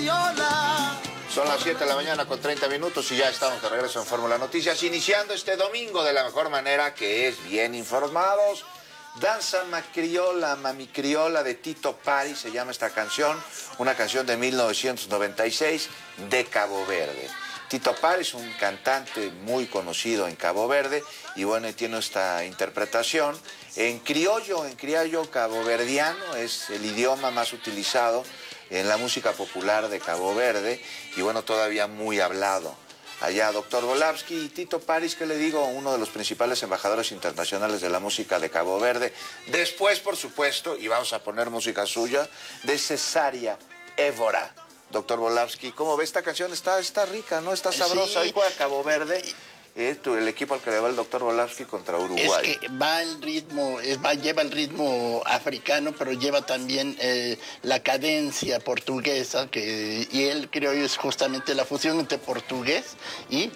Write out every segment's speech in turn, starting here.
Son las 7 de la mañana con 30 minutos y ya estamos de regreso en Fórmula Noticias, iniciando este domingo de la mejor manera, que es bien informados. Danza Macriola, Mami Criola de Tito Pari, se llama esta canción, una canción de 1996 de Cabo Verde. Tito Pari es un cantante muy conocido en Cabo Verde y bueno, tiene esta interpretación en criollo caboverdiano, es el idioma más utilizado en la música popular de Cabo Verde y bueno, todavía muy hablado. Allá, doctor Volavsky y Tito Paris, que le digo, uno de los principales embajadores internacionales de la música de Cabo Verde. Después, por supuesto, y vamos a poner música suya, de Cesárea Évora. Doctor Volavsky, ¿cómo ve esta canción? Está rica, ¿no? Está sabrosa. Ahí juega Cabo Verde. El equipo al que le va el doctor Volavsky contra Uruguay. Es que va el ritmo, lleva el ritmo africano, pero lleva también la cadencia portuguesa, y él creo yo es justamente la fusión entre portugués y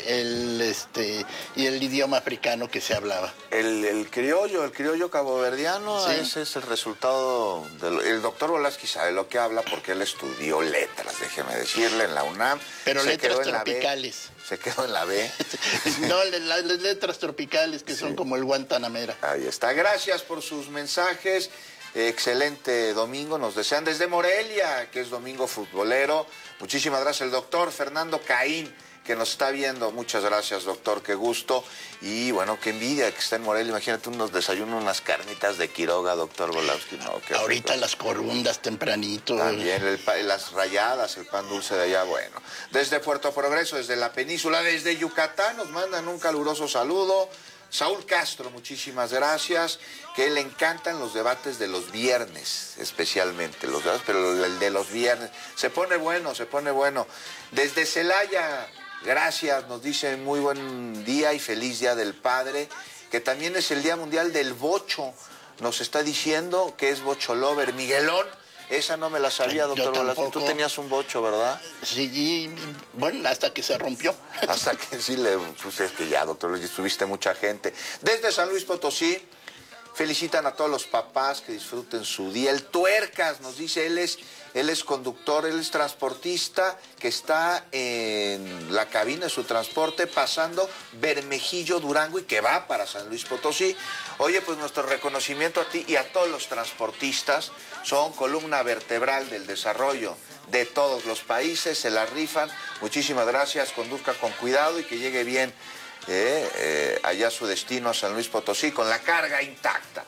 el idioma africano que se hablaba. El criollo caboverdiano, sí. Ese es el resultado el doctor Volavsky sabe lo que habla porque él estudió letras, déjeme decirle, en la UNAM. Pero letras tropicales. Se quedó en la B. No, las letras tropicales que sí. Son como el Guantanamera. Ahí está. Gracias por sus mensajes. Excelente domingo. Nos desean desde Morelia, que es domingo futbolero. Muchísimas gracias el doctor Fernando Caín, que nos está viendo. Muchas gracias, doctor. Qué gusto. Y bueno, qué envidia que está en Morelia. Imagínate unos desayunos, unas carnitas de Quiroga, doctor Volavsky. No, ahorita rico. Las corundas tempranito. También las rayadas, el pan dulce de allá. Bueno, desde Puerto Progreso, desde la península, desde Yucatán, nos mandan un caluroso saludo. Saúl Castro, muchísimas gracias, que le encantan los debates de los viernes, especialmente los debates, pero el de los viernes se pone bueno. Desde Celaya, gracias, nos dicen muy buen día y feliz Día del Padre, que también es el Día Mundial del Bocho, nos está diciendo que es Bocho Lover. Miguelón, esa no me la sabía, doctor Volavsky. Tú tenías un bocho, ¿verdad? Sí, bueno, hasta que se rompió. Hasta que sí pues es que ya, doctor, estuviste mucha gente. Desde San Luis Potosí, felicitan a todos los papás que disfruten su día. El Tuercas nos dice, él es conductor, él es transportista, que está en la cabina de su transporte pasando Bermejillo, Durango, y que va para San Luis Potosí. Oye, pues nuestro reconocimiento a ti y a todos los transportistas. Son columna vertebral del desarrollo de todos los países, se la rifan. Muchísimas gracias, conduzca con cuidado y que llegue bien allá a su destino, a San Luis Potosí, con la carga intacta.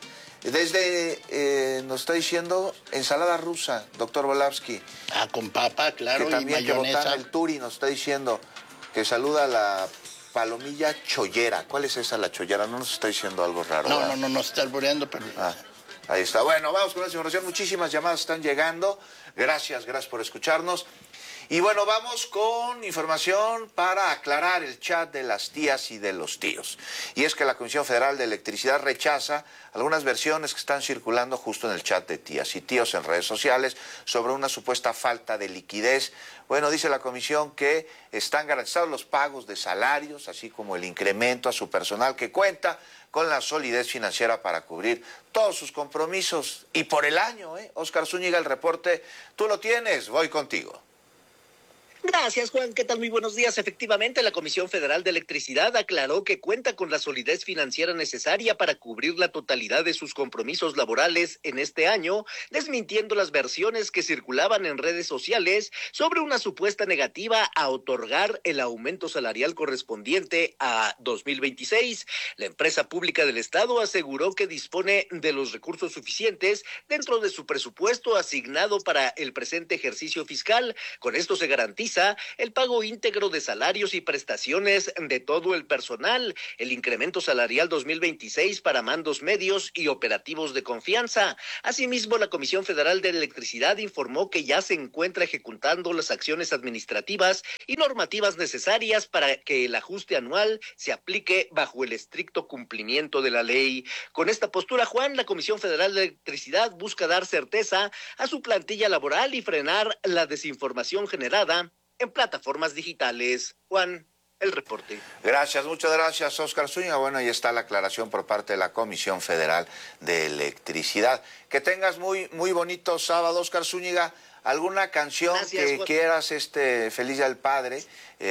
Desde, nos está diciendo, ensalada rusa, doctor Volavsky. Con papa, claro, que también y mayonesa. Que Botán el Turi nos está diciendo que saluda a la palomilla chollera. ¿Cuál es esa, la chollera? No nos está diciendo algo raro. No está alboreando, pero... Ahí está. Bueno, vamos con la información. Muchísimas llamadas están llegando. Gracias por escucharnos. Y bueno, vamos con información para aclarar el chat de las tías y de los tíos. Y es que la Comisión Federal de Electricidad rechaza algunas versiones que están circulando justo en el chat de tías y tíos en redes sociales sobre una supuesta falta de liquidez. Bueno, dice la comisión que están garantizados los pagos de salarios, así como el incremento a su personal que cuenta con la solidez financiera para cubrir todos sus compromisos. Y por el año, Óscar Zúñiga, el reporte, tú lo tienes, voy contigo. Gracias, Juan. ¿Qué tal? Muy buenos días. Efectivamente, la Comisión Federal de Electricidad aclaró que cuenta con la solidez financiera necesaria para cubrir la totalidad de sus compromisos laborales en este año, desmintiendo las versiones que circulaban en redes sociales sobre una supuesta negativa a otorgar el aumento salarial correspondiente a 2026. La empresa pública del Estado aseguró que dispone de los recursos suficientes dentro de su presupuesto asignado para el presente ejercicio fiscal. Con esto se garantiza el pago íntegro de salarios y prestaciones de todo el personal, el incremento salarial 2026 para mandos medios y operativos de confianza. Asimismo, la Comisión Federal de Electricidad informó que ya se encuentra ejecutando las acciones administrativas y normativas necesarias para que el ajuste anual se aplique bajo el estricto cumplimiento de la ley. Con esta postura, Juan, la Comisión Federal de Electricidad busca dar certeza a su plantilla laboral y frenar la desinformación generada en plataformas digitales. Juan, el reporte. Gracias, muchas gracias, Óscar Zúñiga. Bueno, ahí está la aclaración por parte de la Comisión Federal de Electricidad. Que tengas muy bonito sábado, Óscar Zúñiga. ¿Alguna canción Gracias, que Juan. quieras, Feliz Día del Padre?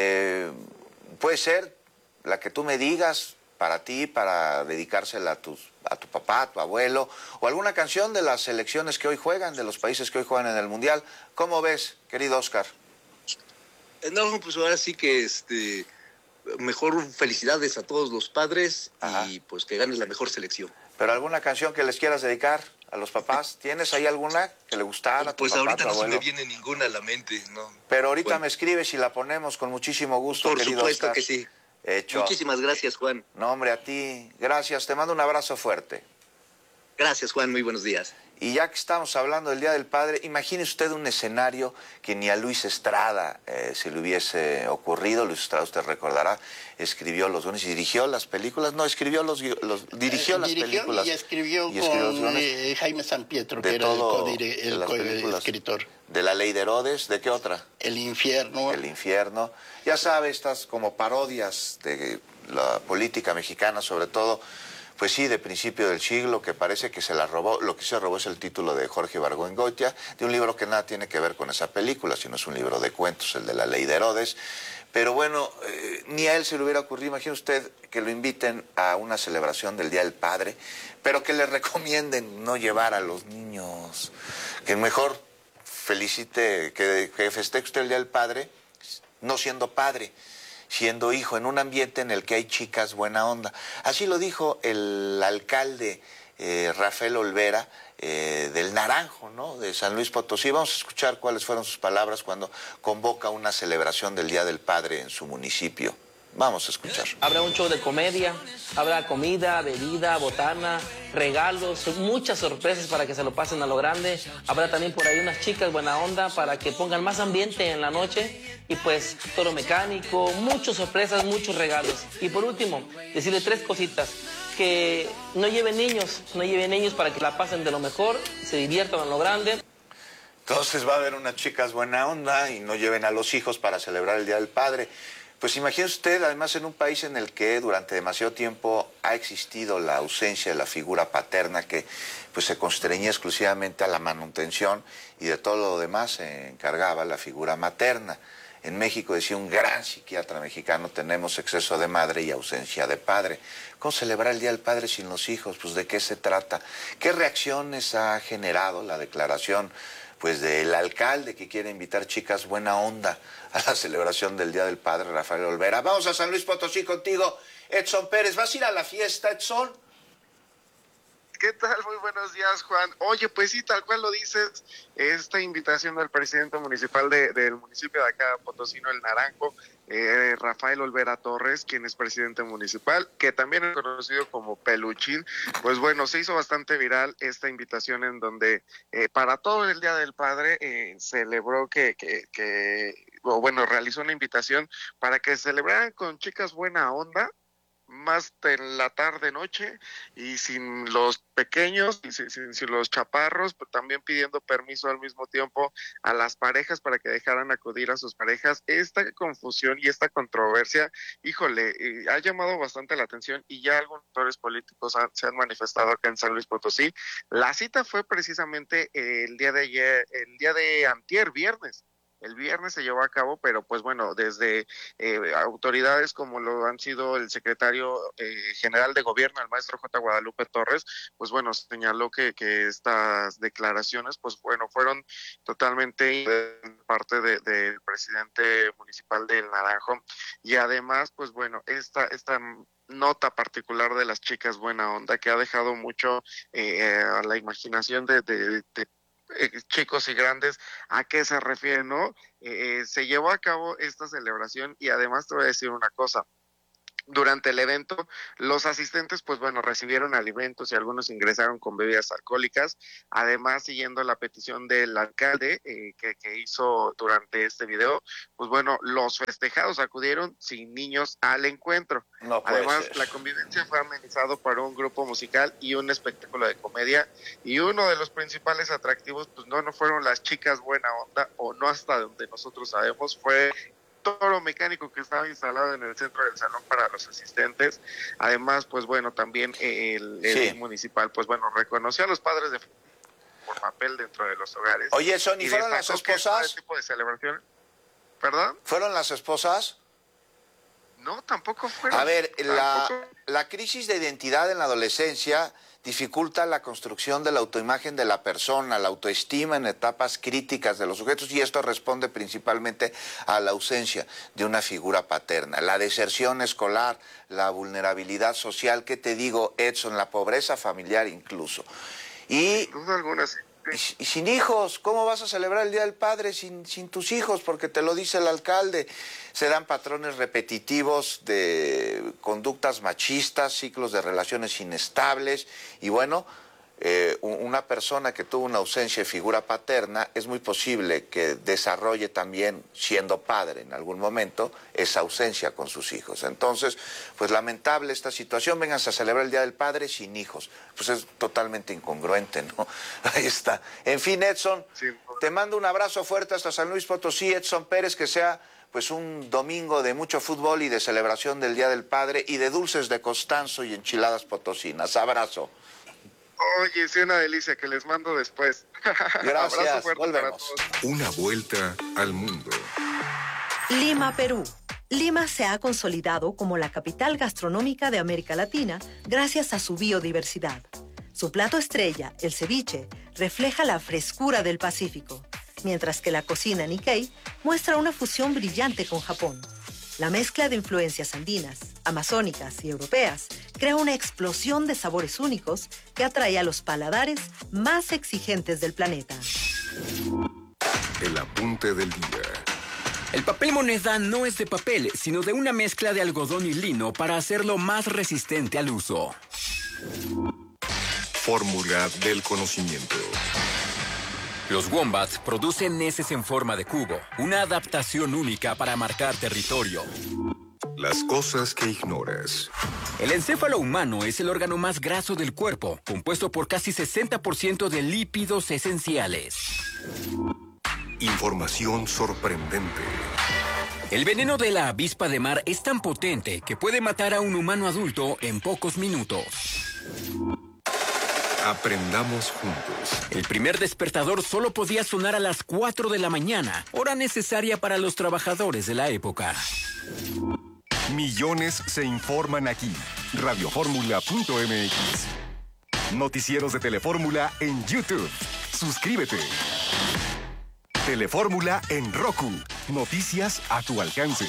Puede ser la que tú me digas para ti, para dedicársela a tu papá, a tu abuelo, o alguna canción de las selecciones que hoy juegan, de los países que hoy juegan en el Mundial. ¿Cómo ves, querido Oscar? No, pues ahora sí que mejor felicidades a todos los padres. Ajá. Y pues que ganes la mejor selección. ¿Pero alguna canción que les quieras dedicar a los papás? ¿Tienes ahí alguna que le gustara a tu Pues papá, ahorita a tu no se abuelo? me viene ninguna a la mente, ¿no? Pero ahorita Bueno, me escribes y la ponemos con muchísimo gusto, por querido supuesto Oscar. que sí. Hecho. Muchísimas gracias, Juan. No, hombre, a ti. Gracias. Te mando un abrazo fuerte. Gracias, Juan. Muy buenos días. Y ya que estamos hablando del Día del Padre, imagine usted un escenario que ni a Luis Estrada se le hubiese ocurrido. Luis Estrada, usted recordará, escribió los guiones y dirigió las películas. No, dirigió las películas. Y escribió los con guiones Jaime Sampietro, de que era todo, el de las películas. escritor. De La Ley de Herodes, ¿de qué otra? El infierno. El infierno. Ya sabe, estas como parodias de la política mexicana, sobre todo, pues sí, de principio del siglo, que parece que se la robó. Lo que se robó es el título de Jorge Ibargüengoitia, de un libro que nada tiene que ver con esa película, sino es un libro de cuentos, el de La Ley de Herodes. Pero bueno, ni a él se le hubiera ocurrido. Imagine usted que lo inviten a una celebración del Día del Padre, pero que le recomienden no llevar a los niños, que mejor felicite, que festeje usted el Día del Padre, no siendo padre, siendo hijo, en un ambiente en el que hay chicas buena onda. Así lo dijo el alcalde Rafael Olvera del Naranjo, ¿no?, de San Luis Potosí. Vamos a escuchar cuáles fueron sus palabras cuando convoca una celebración del Día del Padre en su municipio. Vamos a escuchar. Habrá un show de comedia, habrá comida, bebida, botana, regalos, muchas sorpresas para que se lo pasen a lo grande. Habrá también por ahí unas chicas buena onda para que pongan más ambiente en la noche. Y pues toro mecánico, muchas sorpresas, muchos regalos. Y por último, decirle 3 cositas. Que no lleven niños para que la pasen de lo mejor, se diviertan a lo grande. Entonces va a haber unas chicas buena onda y no lleven a los hijos para celebrar el Día del Padre. Pues imagine usted, además, en un país en el que durante demasiado tiempo ha existido la ausencia de la figura paterna, que pues se constreñía exclusivamente a la manutención y de todo lo demás se encargaba la figura materna. En México, decía un gran psiquiatra mexicano, tenemos exceso de madre y ausencia de padre. ¿Cómo celebrar el Día del Padre sin los hijos? Pues ¿de qué se trata? ¿Qué reacciones ha generado la declaración pues del alcalde que quiere invitar chicas buena onda a la celebración del Día del Padre, Rafael Olvera? Vamos a San Luis Potosí contigo, Edson Pérez. ¿Vas a ir a la fiesta, Edson? ¿Qué tal? Muy buenos días, Juan. Oye, pues sí, tal cual lo dices, esta invitación del presidente municipal del municipio de acá, Potosino, El Naranjo, Rafael Olvera Torres, quien es presidente municipal, que también es conocido como Peluchín. Pues bueno, se hizo bastante viral esta invitación en donde para todo el Día del Padre celebró realizó una invitación para que celebraran con chicas buena onda, más en la tarde noche, y sin los pequeños y sin los chaparros, pero también pidiendo permiso al mismo tiempo a las parejas para que dejaran acudir a sus parejas. Esta confusión y esta controversia, híjole, ha llamado bastante la atención y ya algunos actores políticos se han manifestado acá en San Luis Potosí. La cita fue precisamente el día de ayer, el día de antier, viernes. El viernes se llevó a cabo, pero pues bueno, desde autoridades como lo han sido el secretario general de gobierno, el maestro J. Guadalupe Torres, pues bueno, señaló que estas declaraciones, pues bueno, fueron totalmente parte del presidente municipal del Naranjo. Y además, pues bueno, esta nota particular de las chicas buena onda, que ha dejado mucho a la imaginación de chicos y grandes, ¿a qué se refiere, no? Se llevó a cabo esta celebración y además te voy a decir una cosa. Durante el evento, los asistentes, pues bueno, recibieron alimentos y algunos ingresaron con bebidas alcohólicas. Además, siguiendo la petición del alcalde que hizo durante este video, pues bueno, los festejados acudieron sin niños al encuentro. No puede Además, ser. la convivencia fue amenizado por un grupo musical y un espectáculo de comedia. Y uno de los principales atractivos, pues no fueron las chicas buena onda, o no hasta donde nosotros sabemos, fue toro mecánico que estaba instalado en el centro del salón para los asistentes. Además, pues bueno, también el Sí. municipal, pues bueno, reconoció a los padres de papel dentro de los hogares. Oye, Son, ¿y fueron las destacó que esposas? este tipo de celebración. ¿Perdón? ¿Fueron las esposas? No, tampoco fueron. A ver, Tampoco. la crisis de identidad en la adolescencia dificulta la construcción de la autoimagen de la persona, la autoestima en etapas críticas de los sujetos, y esto responde principalmente a la ausencia de una figura paterna, la deserción escolar, la vulnerabilidad social, ¿qué te digo, Edson? La pobreza familiar incluso. Y Sin duda alguna, sí. y sin hijos, ¿cómo vas a celebrar el Día del Padre sin tus hijos? Porque te lo dice el alcalde. Se dan patrones repetitivos de conductas machistas, ciclos de relaciones inestables. Y bueno, una persona que tuvo una ausencia de figura paterna, es muy posible que desarrolle también, siendo padre en algún momento, esa ausencia con sus hijos. Entonces, pues lamentable esta situación, vengan a celebrar el Día del Padre sin hijos. Pues es totalmente incongruente, ¿no? Ahí está. En fin, Edson, Sí. te mando un abrazo fuerte hasta San Luis Potosí, Edson Pérez, que sea pues un domingo de mucho fútbol y de celebración del Día del Padre y de dulces de Constanzo y enchiladas potosinas. Abrazo. Oye, sí, una delicia que les mando después. Gracias, Abrazo fuerte volvemos. para todos. Una vuelta al mundo. Lima, Perú. Lima se ha consolidado como la capital gastronómica de América Latina gracias a su biodiversidad. Su plato estrella, el ceviche, refleja la frescura del Pacífico, mientras que la cocina Nikkei muestra una fusión brillante con Japón. La mezcla de influencias andinas, amazónicas y europeas crea una explosión de sabores únicos que atrae a los paladares más exigentes del planeta. El apunte del día. El papel moneda no es de papel, sino de una mezcla de algodón y lino para hacerlo más resistente al uso. Fórmula del conocimiento. Los wombats producen heces en forma de cubo, una adaptación única para marcar territorio. Las cosas que ignoras. El encéfalo humano es el órgano más graso del cuerpo, compuesto por casi 60% de lípidos esenciales. Información sorprendente. El veneno de la avispa de mar es tan potente que puede matar a un humano adulto en pocos minutos. Aprendamos juntos. El primer despertador solo podía sonar a las 4 de la mañana, hora necesaria para los trabajadores de la época. Millones se informan aquí. Radiofórmula.mx. Noticieros de Telefórmula en YouTube. Suscríbete. Telefórmula en Roku. Noticias a tu alcance.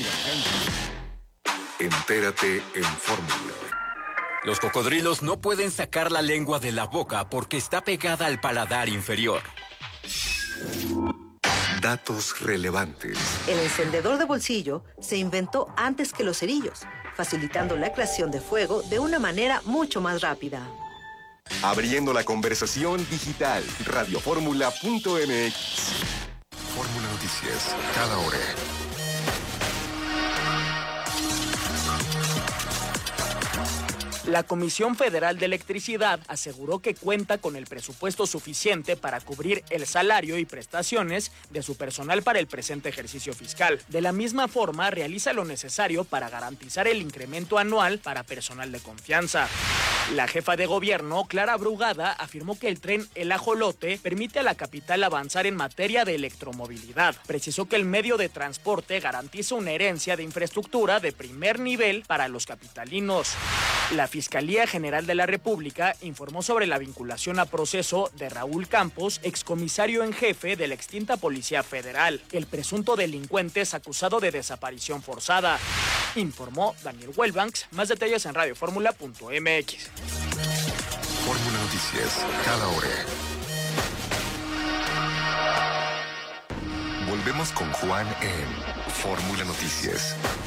Entérate en Fórmula. Los cocodrilos no pueden sacar la lengua de la boca porque está pegada al paladar inferior. Datos relevantes. El encendedor de bolsillo se inventó antes que los cerillos, facilitando la creación de fuego de una manera mucho más rápida. Abriendo la conversación digital. Radiofórmula.mx. Fórmula Noticias. Cada hora. La Comisión Federal de Electricidad aseguró que cuenta con el presupuesto suficiente para cubrir el salario y prestaciones de su personal para el presente ejercicio fiscal. De la misma forma, realiza lo necesario para garantizar el incremento anual para personal de confianza. La jefa de gobierno, Clara Brugada, afirmó que el tren El Ajolote permite a la capital avanzar en materia de electromovilidad. Precisó que el medio de transporte garantiza una herencia de infraestructura de primer nivel para los capitalinos. La Fiscalía General de la República informó sobre la vinculación a proceso de Raúl Campos, excomisario en jefe de la extinta Policía Federal. El presunto delincuente es acusado de desaparición forzada. Informó Daniel Wellbanks. Más detalles en radiofórmula.mx. Fórmula Noticias. Cada hora. Volvemos con Juan en Fórmula Noticias.